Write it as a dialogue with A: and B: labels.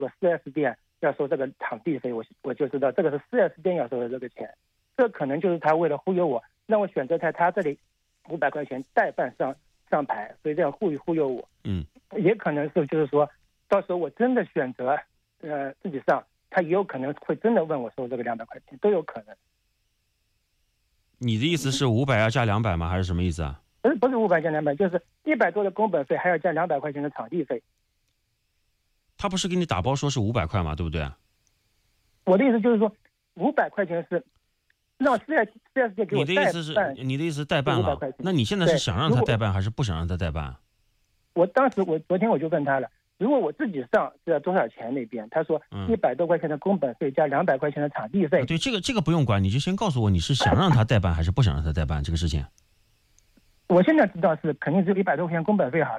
A: 说 4S 店要收这个场地费，我就知道这个是 4S 店要收的这个钱，这可能就是他为了忽悠我，让我选择在他这里500块钱代办上牌，所以这样忽悠我。也可能是就是说，到时候我真的选择自己上，他也有可能会真的问我收这个200块钱，都有可能。
B: 你的意思是500要加200吗？还是什么意思啊？
A: 不是500加200，就是100多的工本费，还要加200块钱的场地费。
B: 他不是给你打包说是500块吗？对不对？
A: 我的意思就是说，500块钱是让 4S 店给我代办。
B: 你的意思是代办了？那你现在是想让他代办还是不想让他代办？
A: 我当时昨天我就问他了，如果我自己上是要多少钱那边？他说100多块钱的工本费加200块钱的场地费。
B: 对，这个不用管，你就先告诉我你是想让他代办还是不想让他代办这个事情。
A: 我现在知道是肯定只有100多块钱工本费好了。